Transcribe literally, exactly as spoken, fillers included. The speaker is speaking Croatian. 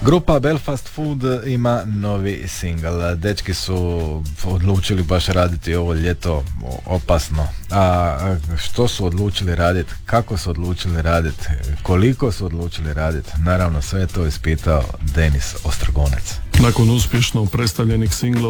Grupa Belfast Food ima novi single. Dečki su odlučili baš raditi ovo ljeto opasno. A što su odlučili raditi, kako su odlučili raditi, koliko su odlučili raditi, naravno sve je to ispitao Denis Ostrogonac. Nakon uspješno predstavljenih singlova